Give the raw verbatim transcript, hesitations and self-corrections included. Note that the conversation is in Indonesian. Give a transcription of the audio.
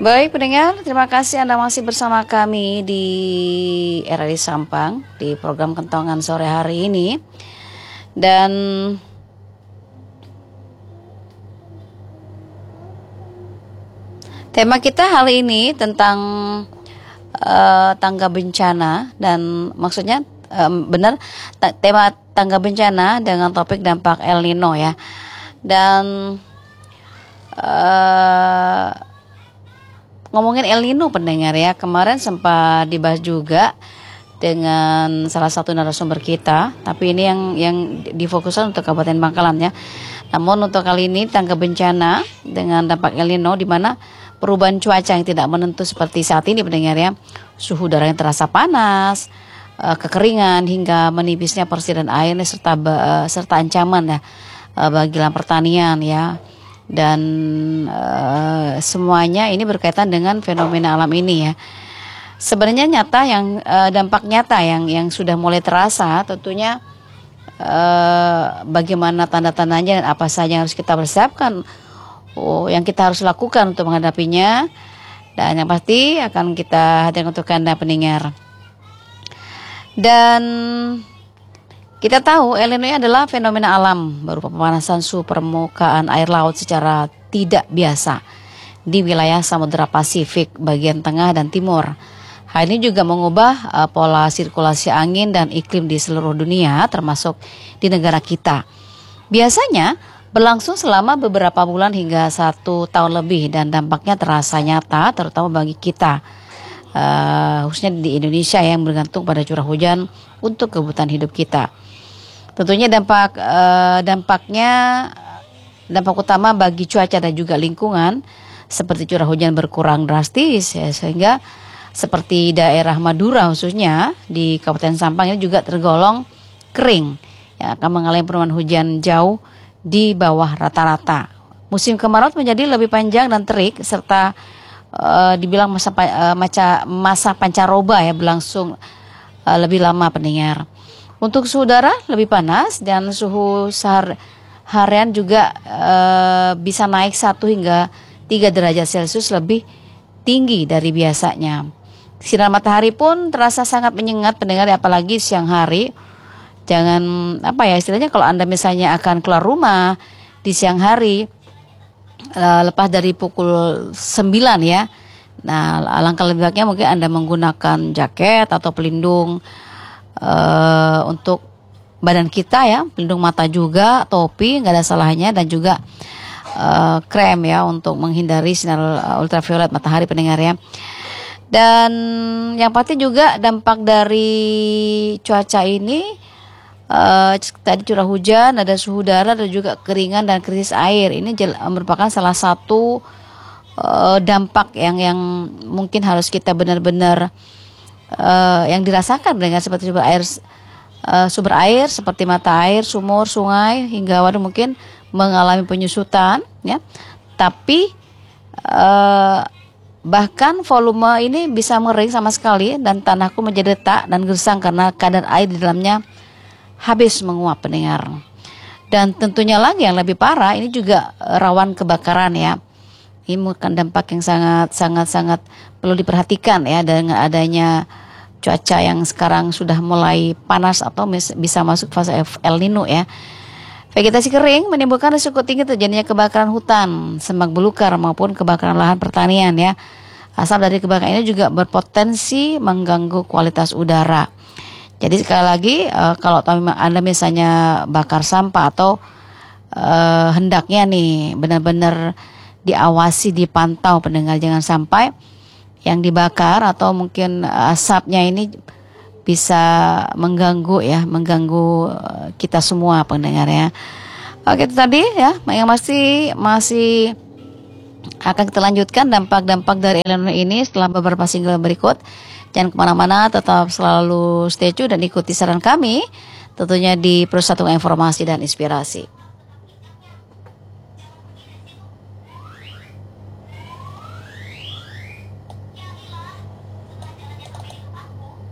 Baik pendengar, terima kasih Anda masih bersama kami di R R I Sampang di program Kentongan sore hari ini. Dan tema kita hari ini tentang uh, tangga bencana, dan maksudnya um, benar ta- tema tangga bencana dengan topik dampak El Nino ya. Dan uh, ngomongin El Nino pendengar ya, kemarin sempat dibahas juga dengan salah satu narasumber kita, tapi ini yang yang difokuskan untuk Kabupaten Bangkalan ya. Namun untuk kali ini tangga bencana dengan dampak El Nino, di mana perubahan cuaca yang tidak menentu seperti saat ini pendengar ya, suhu udara yang terasa panas, kekeringan hingga menipisnya persediaan air serta serta ancaman ya bagi lahan pertanian ya. Dan uh, semuanya ini berkaitan dengan fenomena alam ini ya. Sebenarnya nyata yang uh, dampak nyata yang yang sudah mulai terasa, tentunya uh, bagaimana tanda-tandanya dan apa saja yang harus kita persiapkan, oh, yang kita harus lakukan untuk menghadapinya, dan yang pasti akan kita hadirkan untuk Anda pendengar. Dan kita tahu El Nino adalah fenomena alam berupa pemanasan suhu permukaan air laut secara tidak biasa di wilayah Samudra Pasifik bagian tengah dan timur. Hal ini juga mengubah uh, pola sirkulasi angin dan iklim di seluruh dunia, termasuk di negara kita. Biasanya berlangsung selama beberapa bulan hingga satu tahun lebih, dan dampaknya terasa nyata terutama bagi kita, uh, khususnya di Indonesia yang bergantung pada curah hujan untuk kebutuhan hidup kita. Tentunya dampak eh, dampaknya dampak utama bagi cuaca dan juga lingkungan, seperti curah hujan berkurang drastis ya, sehingga seperti daerah Madura khususnya di Kabupaten Sampang ini juga tergolong kering ya, akan mengalami penurunan hujan jauh di bawah rata-rata. Musim kemarau menjadi lebih panjang dan terik, serta eh, dibilang masa eh, masa masa pancaroba ya, berlangsung eh, lebih lama pendengar. Untuk suhu udara lebih panas dan suhu sehar harian juga e, bisa naik satu hingga tiga derajat Celcius lebih tinggi dari biasanya. Sinar matahari pun terasa sangat menyengat pendengar, apalagi siang hari. Jangan apa ya istilahnya, kalau Anda misalnya akan keluar rumah di siang hari e, lepas dari pukul sembilan ya. Nah, alangkah lebih baiknya mungkin Anda menggunakan jaket atau pelindung Uh, untuk badan kita ya, pelindung mata juga, topi nggak ada salahnya, dan juga uh, krem ya untuk menghindari sinar uh, ultraviolet matahari pendengar ya. Dan yang pasti juga dampak dari cuaca ini uh, tadi curah hujan, ada suhu udara, dan juga keringan dan krisis air. Ini merupakan salah satu uh, dampak yang yang mungkin harus kita benar-benar Uh, yang dirasakan dengan seperti sumber air, uh, sumber air seperti mata air, sumur, sungai hingga waduk mungkin mengalami penyusutan ya. Tapi uh, bahkan volume ini bisa mengering sama sekali, dan tanahku menjadi retak dan gersang karena kadar air di dalamnya habis menguap pendengar. Dan tentunya lagi yang lebih parah, ini juga rawan kebakaran ya. Ini merupakan dampak yang sangat sangat sangat perlu diperhatikan ya, dengan adanya cuaca yang sekarang sudah mulai panas atau bisa masuk fase El Nino ya. Vegetasi kering menimbulkan risiko tinggi terjadinya kebakaran hutan, semak belukar maupun kebakaran lahan pertanian ya. Asap dari kebakaran ini juga berpotensi mengganggu kualitas udara. Jadi sekali lagi uh, kalau Anda misalnya bakar sampah atau uh, hendaknya nih benar-benar diawasi, dipantau pendengar, jangan sampai yang dibakar atau mungkin asapnya ini bisa mengganggu ya, mengganggu kita semua pendengar ya. Oke, itu tadi ya yang masih masih akan kita lanjutkan dampak-dampak dari El Nino ini setelah beberapa single berikut. Jangan kemana-mana, tetap selalu stay tune dan ikuti saran kami tentunya di Persatuan Informasi dan Inspirasi.